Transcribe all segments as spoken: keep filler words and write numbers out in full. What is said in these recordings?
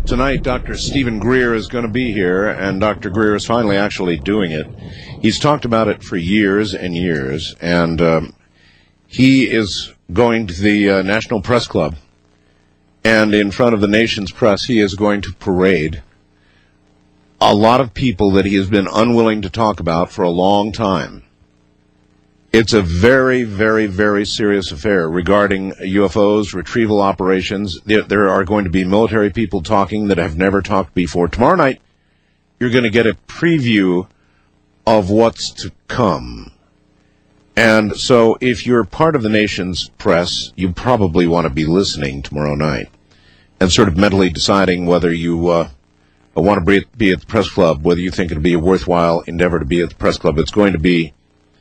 tonight Doctor Stephen Greer is going to be here, and Doctor Greer is finally actually doing it. He's talked about it for years and years, and um, he is going to the uh, National Press Club, and in front of the nation's press, he is going to parade a lot of people that he has been unwilling to talk about for a long time. It's a very, very, very serious affair regarding U F Os, retrieval operations. There, there are going to be military people talking that have never talked before. Tomorrow night, you're going to get a preview of what's to come. And so if you're part of the nation's press, you probably want to be listening tomorrow night and sort of mentally deciding whether you uh, want to be at the press club, whether you think it'll be a worthwhile endeavor to be at the press club. It's going to be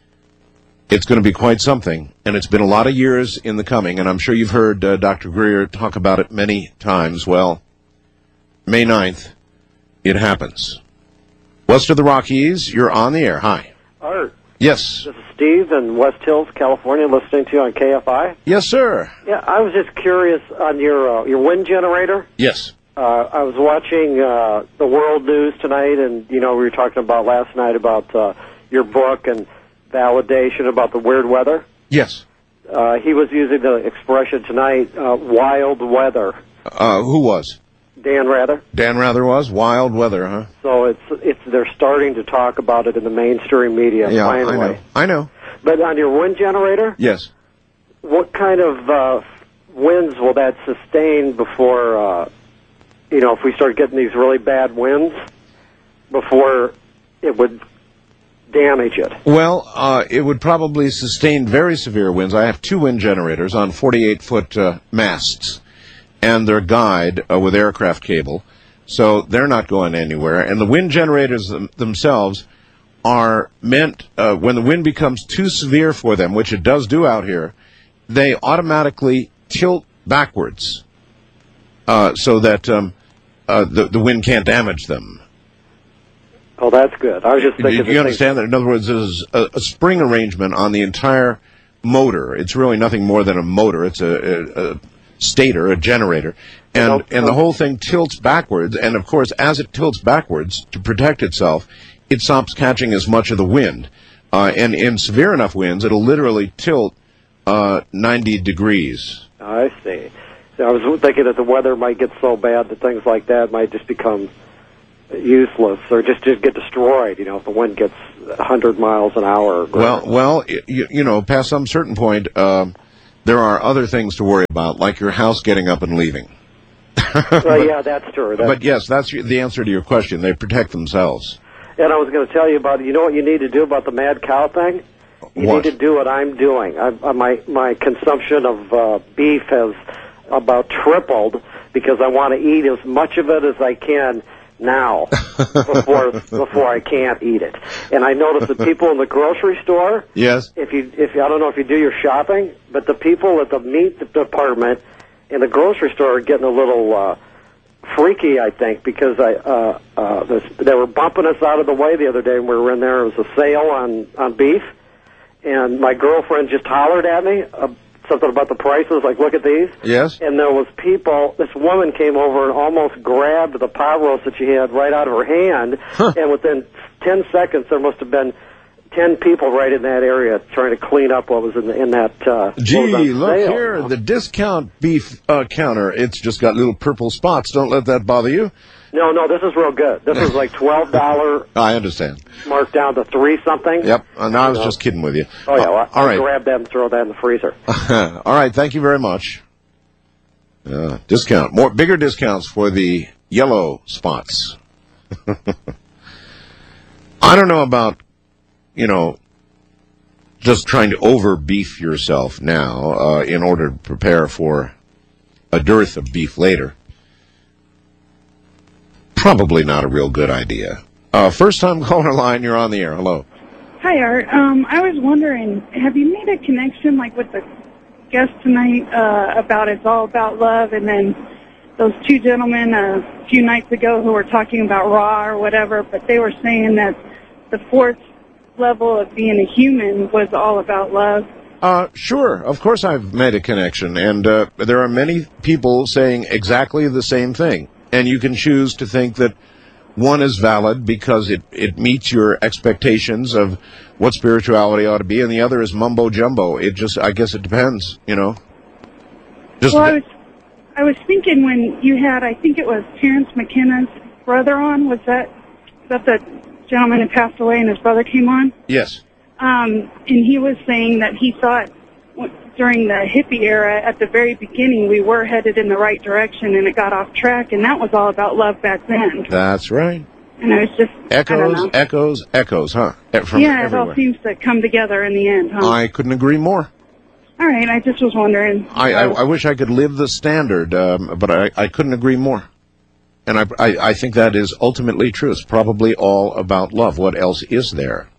It's going to be quite something, and it's been a lot of years in the coming, and I'm sure you've heard uh, Doctor Greer talk about it many times. Well, May ninth, it happens. West of the Rockies, you're on the air. Hi. Art. Yes. This is Steve in West Hills, California, listening to you on K F I. Yes, sir. Yeah, I was just curious on your uh, your wind generator. Yes. Uh, I was watching uh, the world news tonight, and, you know, we were talking about last night about uh, your book and validation about the weird weather. Yes. Uh, he was using the expression tonight, uh, wild weather. Uh, who was? Dan Rather. Dan Rather was? Wild weather, huh? So it's it's they're starting to talk about it in the mainstream media, yeah, finally. I know. I know. But on your wind generator? Yes. What kind of uh, winds will that sustain before, uh, you know, if we start getting these really bad winds, before it would damage it? Well, uh, it would probably sustain very severe winds. I have two wind generators on forty-eight foot uh, masts, and they're guyed uh, with aircraft cable, so they're not going anywhere. And the wind generators them- themselves are meant, uh, when the wind becomes too severe for them, which it does do out here, they automatically tilt backwards uh, so that um, uh, the, the wind can't damage them. Oh, that's good. I was just thinking... You, you understand that? In other words, there's a, a spring arrangement on the entire motor. It's really nothing more than a motor. It's a, a, a stator, a generator. And, and the whole thing tilts backwards. And, of course, as it tilts backwards to protect itself, it stops catching as much of the wind. Uh, and in severe enough winds, it'll literally tilt uh, ninety degrees. I see. So I was thinking that the weather might get so bad that things like that might just become useless or just, just get destroyed, you know, if the wind gets one hundred miles an hour. Well, well, you, you know, past some certain point, um, there are other things to worry about, like your house getting up and leaving. Well, but, yeah, that's true. That's, but, yes, that's the answer to your question. They protect themselves. And I was going to tell you about, you know what you need to do about the mad cow thing? You what? need to do what I'm doing. I, I, my, my consumption of uh, beef has about tripled because I want to eat as much of it as I can now before before I can't eat it. And I notice the people in the grocery store, yes, if you if you, I don't know if you do your shopping, but the people at the meat department in the grocery store are getting a little uh, freaky, I think, because I uh, uh, this, they were bumping us out of the way the other day when we were in there. It was a sale on on beef, and my girlfriend just hollered at me uh, something about the prices, like, look at these. Yes. And there was people, this woman came over and almost grabbed the pot roast that she had right out of her hand, huh. And within ten seconds there must have been ten people right in that area trying to clean up what was in, the, in that uh Gee, look sale. here, the discount beef uh, counter, it's just got little purple spots. Don't let that bother you. No, no, this is real good. This is like twelve dollars. I understand. Marked down to three something. Yep. Uh, no, I was know. just kidding with you. Oh, yeah. Well, uh, all I'll right. grab that and throw that in the freezer. All right. Thank you very much. Uh, discount. More bigger discounts for the yellow spots. I don't know about, you know, just trying to over-beef yourself now uh, in order to prepare for a dearth of beef later. Probably not a real good idea. Uh, first time caller line, you're on the air. Hello. Hi, Art. Um, I was wondering, have you made a connection, like, with the guest tonight uh, about It's All About Love, and then those two gentlemen a few nights ago who were talking about Ra or whatever, but they were saying that the fourth level of being a human was all about love? Uh, sure. Of course I've made a connection, and uh, there are many people saying exactly the same thing. And you can choose to think that one is valid because it, it meets your expectations of what spirituality ought to be, and the other is mumbo-jumbo. It just, I guess it depends, you know. Just well, I was, I was thinking when you had, I think it was Terrence McKenna's brother on, was that, was that the gentleman who passed away and his brother came on? Yes. Um, and he was saying that he thought during the hippie era, at the very beginning, we were headed in the right direction, and it got off track, and that was all about love back then. That's right. And it was just echoes, echoes, echoes, huh? From yeah, everywhere. It all seems to come together in the end, huh? I couldn't agree more. All right, I just was wondering. I, I, I wish I could live the standard, um, but I, I couldn't agree more. And I, I, I think that is ultimately true. It's probably all about love. What else is there?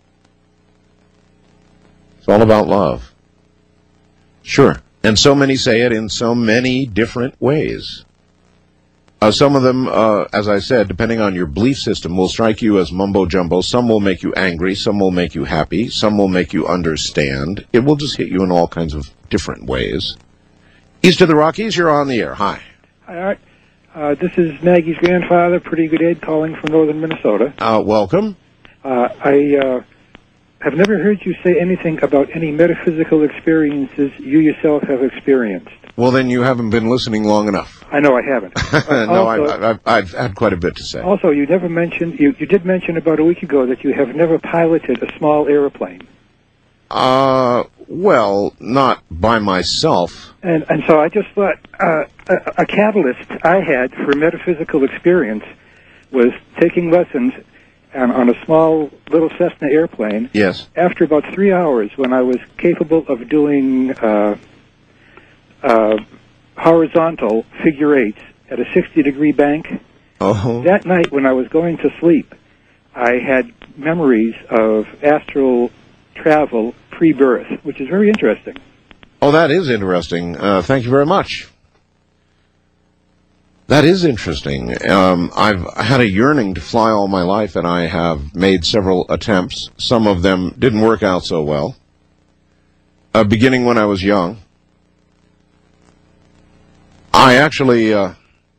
It's all about love. Sure. And so many say it in so many different ways. Uh, some of them, uh, as I said, depending on your belief system, will strike you as mumbo-jumbo. Some will make you angry. Some will make you happy. Some will make you understand. It will just hit you in all kinds of different ways. East of the Rockies, you're on the air. Hi. Hi, Art. Uh, this is Maggie's grandfather, Pretty Good Ed, calling from northern Minnesota. Uh, welcome. Uh, I uh, have never heard you say anything about any metaphysical experiences you yourself have experienced. Well, then you haven't been listening long enough. I know I haven't. no, also, I've, I've, I've had quite a bit to say. Also, you never mentioned, you, you did mention about a week ago that you have never piloted a small airplane. Uh, well, not by myself. And and so I just thought uh, a, a catalyst I had for metaphysical experience was taking lessons on, on a small little Cessna airplane. Yes. After about three hours, when I was capable of doing uh, uh, horizontal figure eights at a sixty-degree bank, oh. that night when I was going to sleep, I had memories of astral travel pre-birth, which is very interesting. Oh, that is interesting. Uh, thank you very much. That is interesting. Um, I've had a yearning to fly all my life, and I have made several attempts. Some of them didn't work out so well. Uh, beginning when I was young, I actually uh,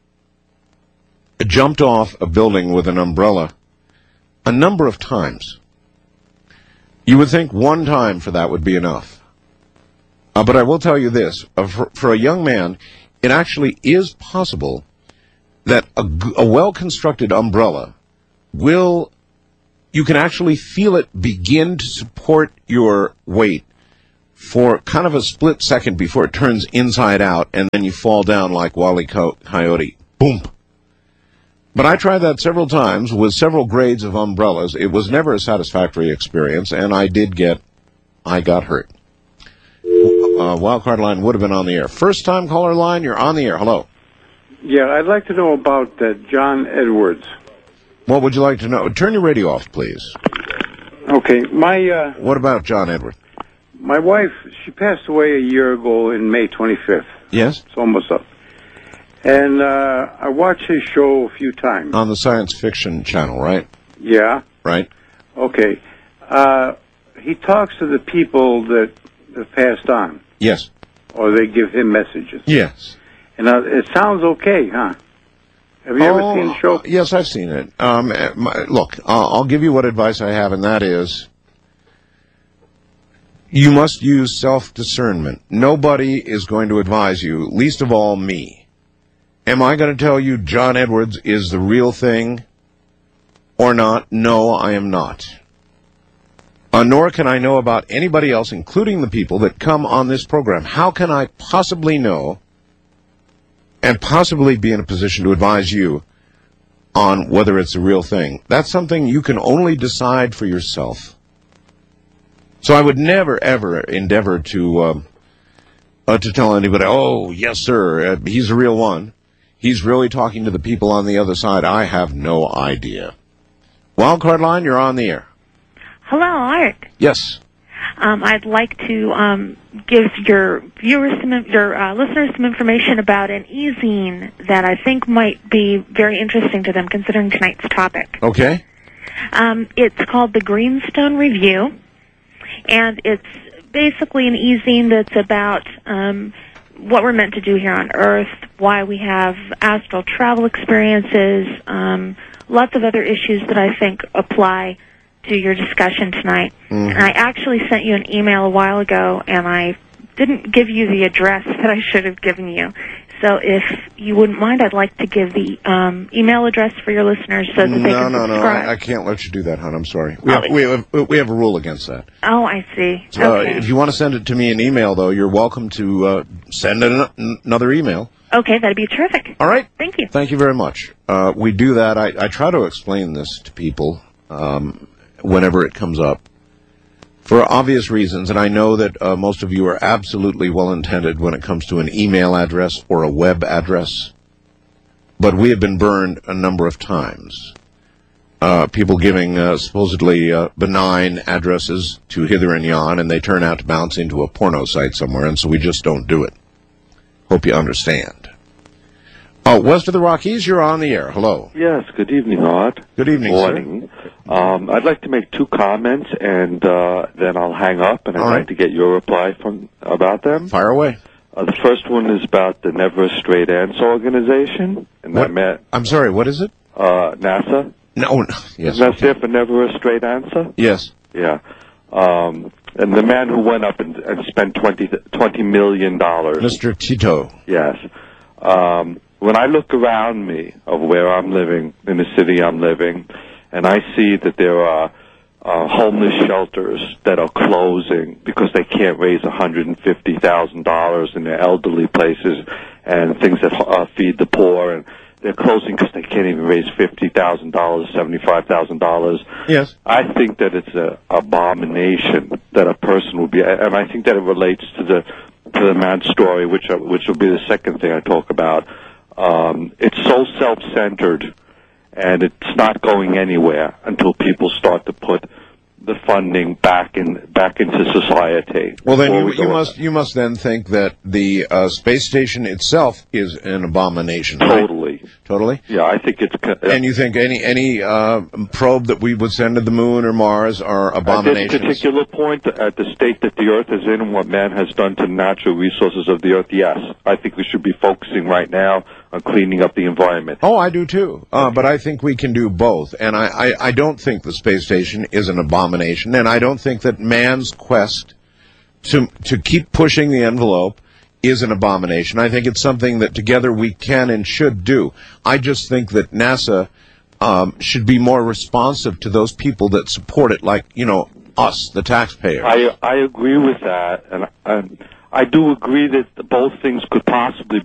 jumped off a building with an umbrella a number of times. You would think one time for that would be enough. Uh, but I will tell you this. Uh, for, for a young man, it actually is possible that a, a well-constructed umbrella will, you can actually feel it begin to support your weight for kind of a split second before it turns inside out, and then you fall down like Wile E. Coyote. Boom. But I tried that several times with several grades of umbrellas. It was never a satisfactory experience, and I did get, I got hurt. Uh, Wildcard line would have been on the air. First time caller line, you're on the air. Hello. Yeah, I'd like to know about uh, John Edwards. What would you like to know? Turn your radio off, please. Okay, my... Uh, what about John Edwards? My wife, she passed away a year ago in May twenty-fifth. Yes? It's almost up. And uh, I watched his show a few times. On the Science Fiction Channel, right? Yeah. Right. Okay. Uh, he talks to the people that have passed on. Yes. Or they give him messages. Yes. And uh, it sounds okay, huh? Have you oh, ever seen the show? Uh, yes, I've seen it. Um, my, look, uh, I'll give you what advice I have, and that is you must use self-discernment. Nobody is going to advise you, least of all me. Am I going to tell you John Edwards is the real thing or not? No, I am not. Uh, nor can I know about anybody else, including the people that come on this program. How can I possibly know and possibly be in a position to advise you on whether it's a real thing? That's something you can only decide for yourself. So I would never, ever endeavor to um, uh, to tell anybody, oh, yes, sir, uh, he's the real one. He's really talking to the people on the other side. I have no idea. Wildcard line, you're on the air. Hello, Art. Yes. Um, I'd like to um, give your viewers, some, your uh, listeners, some information about an e-zine that I think might be very interesting to them, considering tonight's topic. Okay. Um, it's called the Greenstone Review, and it's basically an e-zine that's about um, what we're meant to do here on Earth, why we have astral travel experiences, um, lots of other issues that I think apply to your discussion tonight. Mm-hmm. And I actually sent you an email a while ago, and I didn't give you the address that I should have given you. So if you wouldn't mind, I'd like to give the um, email address for your listeners so that they no, can no, no, subscribe. I, I can't let you do that, hon. I'm sorry. We have, we have, we have a rule against that. Oh, I see. So, okay. uh, if you want to send it to me in email, though, you're welcome to uh, send an, another email. Okay, that'd be terrific. All right? Thank you. Thank you very much. Uh, we do that. I, I try to explain this to people um, whenever it comes up for obvious reasons, and I know that uh, most of you are absolutely well-intended when it comes to an email address or a web address, but we have been burned a number of times. Uh, people giving uh, supposedly uh, benign addresses to hither and yon, and they turn out to bounce into a porno site somewhere, and so we just don't do it. Hope you understand. Oh, west of the Rockies, you're on the air. Hello. Yes, good evening, Art. Good evening, Morning. Sir. Um, I'd like to make two comments, and uh, then I'll hang up, and I'd All like right. to get your reply from about them. Fire away. Uh, the first one is about the Never a Straight Answer organization, and What? that met I'm sorry, what is it? uh, NASA. No, no. Yes. Isn't that okay. stand for Never a Straight Answer? Yes. Yeah. Um, and the man who went up and, and spent twenty, twenty million dollars. Mister Tito. Yes. Um, when I look around me of where I'm living, in the city I'm living, and I see that there are uh, homeless shelters that are closing because they can't raise one hundred fifty thousand dollars in their elderly places and things that uh, feed the poor, and they're closing because they can't even raise fifty thousand dollars, seventy-five thousand dollars. Yes. I think that it's an abomination that a person would be, and I think that it relates to the to the man's story, which uh, which will be the second thing I talk about. Um, it's so self-centered, and it's not going anywhere until people start to put the funding back in back into society. Well, then you, we you go- must you must then think that the uh, space station itself is an abomination. right? Totally. Totally. Yeah, I think it's. Uh, And you think any any uh, probe that we would send to the moon or Mars are At abominations? this particular point, at the state that the Earth is in and what man has done to the natural resources of the Earth, yes. I think we should be focusing right now on cleaning up the environment. Oh, I do too. Uh, but I think we can do both. And I, I, I don't think the space station is an abomination. And I don't think that man's quest to to keep pushing the envelope is an abomination. I think it's something that together we can and should do. I just think that NASA um, should be more responsive to those people that support it, like, you know, us, the taxpayers. I I agree with that, and I, I do agree that both things could possibly